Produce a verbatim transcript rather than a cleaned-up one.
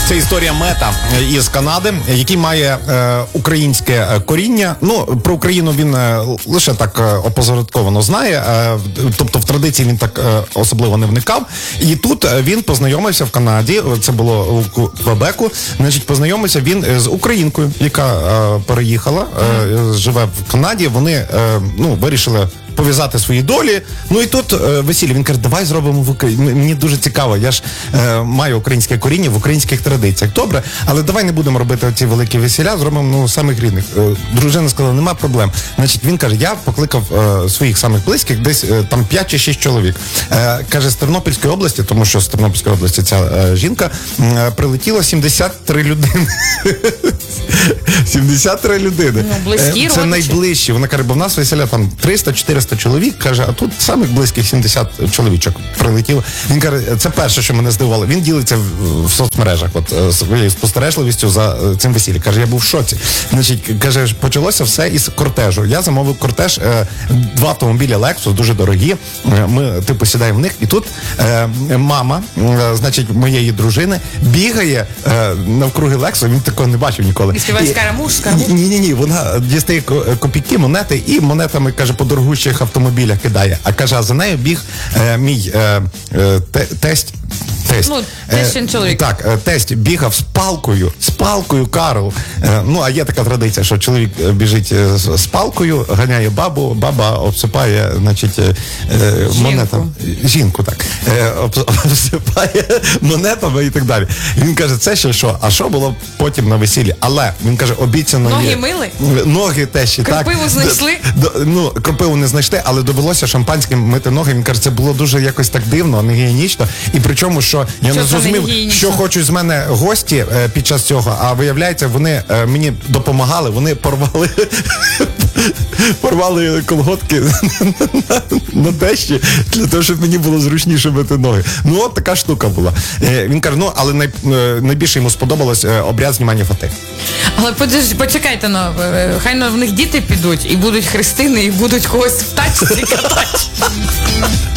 Це історія Мета із Канади, який має е, українське коріння. Ну, про Україну він е, лише так е, опосередковано знає, е, тобто в традиції він так е, особливо не вникав. І тут він познайомився в Канаді, це було у Квебеку, значить, познайомився він з українкою, яка е, переїхала, е, живе в Канаді. Вони, е, ну, вирішили пов'язати свої долі. Ну і тут е, весілля. Він каже, давай зробимо в Україні. Мені дуже цікаво, я ж е, маю українське коріння в українських традиціях. Добре, але давай не будемо робити ці великі весілля, зробимо, ну, самих рідних. Е, дружина сказала, нема проблем. Значить, він каже, я покликав е, своїх самих близьких, десь е, там п'ять чи шість чоловік. Е, каже, з Тернопільської області, тому що з Тернопільської області ця е, жінка, е, прилетіло сімдесят три людини. сімдесят три людини. Ну, близькі, це найближчі. Вона каже, бо в нас весілля там триста-чотириста чоловік, каже, а тут самих близьких сімдесят чоловічок прилетіло. Він каже, це перше, що мене здивувало. Він ділиться в, в соцмережах от своєю спостережливістю за цим весіллям. Каже, я був в шоці. Значить, каже, почалося все із кортежу. Я замовив кортеж, е, два автомобілі Lexus, дуже дорогі. Ми, типу, сідаємо в них, і тут е, мама, е, значить, моєї дружини, бігає е, навкруги Lexus, він такого не бачив ніколи. І співає скарамуш, скарамуш. Ні-ні-ні, вона дістає копійки, монети, і монетами, каже, по дорогущих автомобілях кидає. А каже, а за нею біг е, мій е, е, те, тесть. Тесть. Ну, тещин чоловік. Так, е, тесть бігав з палкою, з палкою, Карл. Е, ну, а є така традиція, що чоловік біжить з, з палкою, ганяє бабу, баба обсипає, значить, е, монетами. Жінку, так. Е, обсипає монетами і так далі. Він каже, це ще що? А що було потім на весіллі? Але, він каже, обіцяно є... Ноги мили? Ноги тещі, так. Кропиву знайшли? Д, д, ну, кропиву не знайшли, але довелося шампанським мити ноги. Він каже, це було дуже якось так дивно, не гігієнічно. І причому, що я що не зрозумів, що хочуть з мене гості е, під час цього, а виявляється, вони е, мені допомагали, вони порвали порвали колготки на, на тещі, для того, щоб мені було зручніше мити ноги. Ну, от така штука була. Е, він каже, ну, але най, е, найбільше йому сподобалось е, обряд знімання фати. Але подож, почекайте, ну, хай ну, в них діти підуть, і будуть хрестини, і будуть когось в тачці катати.